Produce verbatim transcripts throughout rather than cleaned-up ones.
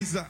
wiser.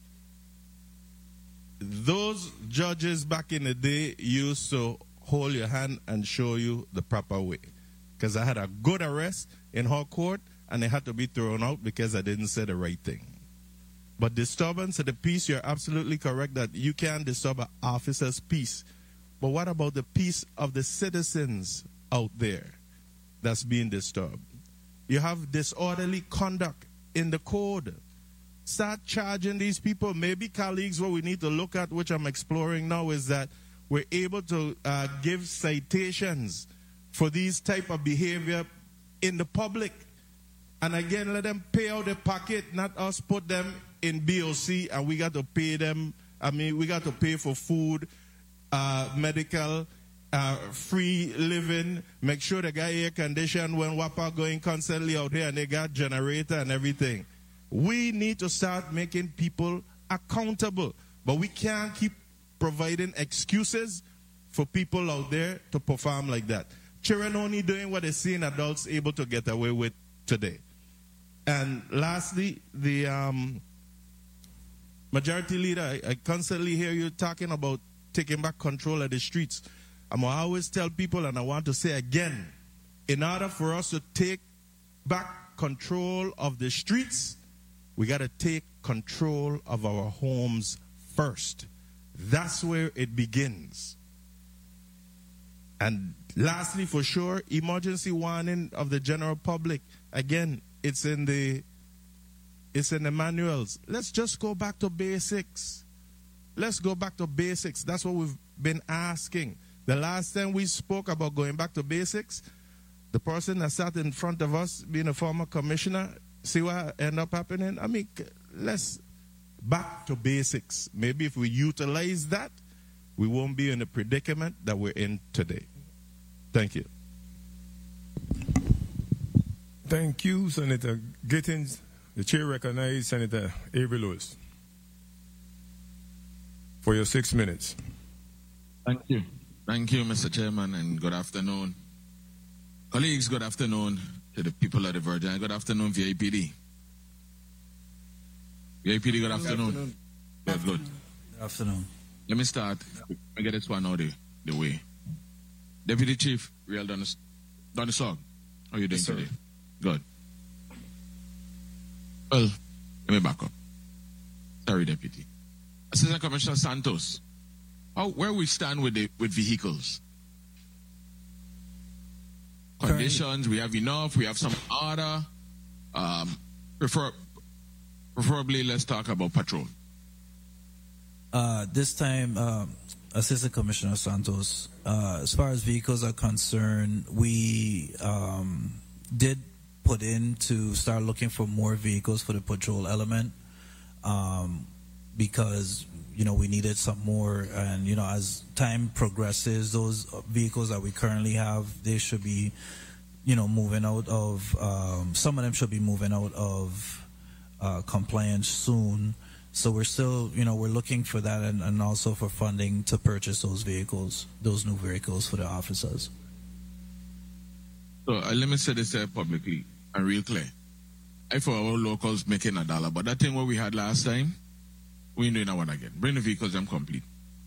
Those judges back in the day used to hold your hand and show you the proper way. Because I had a good arrest in her court, and they had to be thrown out because I didn't say the right thing. But disturbance of the peace, you're absolutely correct that you can't disturb an officer's peace. But what about the peace of the citizens out there that's being disturbed? You have disorderly conduct in the code. Start charging these people. Maybe, colleagues, what we need to look at, which I'm exploring now, is that we're able to uh, give citations for these type of behavior in the public. And again, let them pay out their pocket, not us put them in B O C and we got to pay them. I mean, we got to pay for food, uh, medical, uh, free living, make sure they got air conditioned when W A P A going constantly out here and they got generator and everything. We need to start making people accountable. But we can't keep providing excuses for people out there to perform like that. Children only doing what they're seeing adults able to get away with today. And lastly, the um, majority leader, I, I constantly hear you talking about taking back control of the streets. I'm going to always tell people, and I want to say again, in order for us to take back control of the streets, we got to take control of our homes first. That's where it begins. And lastly, for sure, emergency warning of the general public. Again, it's in the it's in the manuals. Let's just go back to basics. Let's go back to basics. That's what we've been asking. The last time we spoke about going back to basics, the person that sat in front of us, being a former commissioner, see what ended up happening? I mean, let's back to basics. Maybe if we utilize that, we won't be in the predicament that we're in today. Thank you. Thank you, Senator Gittins. The chair recognizes Senator Avery Lewis for your six minutes. Thank you. Thank you, Mister Chairman, and good afternoon. Colleagues, good afternoon to the people of the Virgin. Good afternoon, V I P D. V I P D, good afternoon. Good afternoon. Good, good. Good afternoon. Let me start. Let me get this one out of the way. Deputy Chief, Real Donisog, how are you doing yes, today? Sir. Good. Well, let me back up. Sorry, Deputy. Assistant Commissioner Santos, how, where we stand with the with vehicles? Conditions, we have enough, we have some order. Um, prefer, preferably, let's talk about patrol. Uh, this time, um, Assistant Commissioner Santos, uh, as far as vehicles are concerned, we um, did put in to start looking for more vehicles for the patrol element um, because, you know, we needed some more. And, you know, as time progresses, those vehicles that we currently have, they should be, you know, moving out of, um, some of them should be moving out of uh, compliance soon. So we're still, you know, we're looking for that and, and also for funding to purchase those vehicles, those new vehicles for the officers. So uh, let me say this here publicly and real clear. I for our locals making a dollar, but that thing what we had last time, we ain't doing that one again. Bring the vehicles, them complete.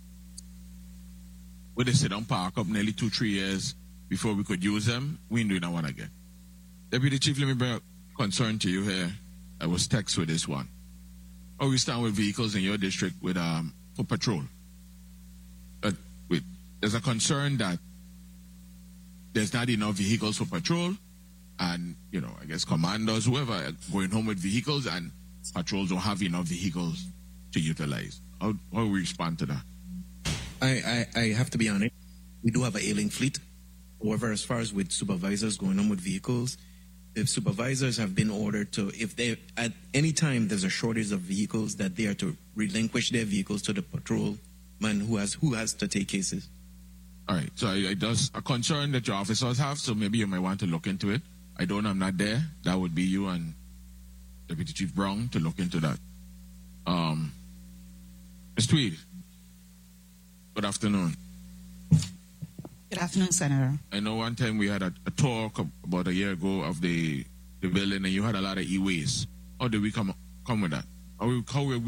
Where they sit down, park up nearly two, three years before we could use them, we ain't doing that one again. Deputy Chief, let me bring a concern to you here. I was text with this one. How we stand with vehicles in your district with um for patrol? But with, there's a concern that there's not enough vehicles for patrol, and you know, I guess commanders, whoever, are going home with vehicles, and patrols don't have enough vehicles to utilize. How how we respond to that? I, I, I have to be honest. We do have an ailing fleet. However, as far as with supervisors going on with vehicles, if supervisors have been ordered to, if they, at any time there's a shortage of vehicles, that they are to relinquish their vehicles to the patrolman who has who has to take cases. All right, so I, I does a concern that your officers have, so maybe you might want to look into it. I don't, I'm not there. That would be you and Deputy Chief Brown to look into that. Um, Miz Tweed, good afternoon. Good afternoon, Senator. I know one time we had a, a talk about a year ago of the, the building, and you had a lot of e-waste. How did we come come with that? How, we, how were we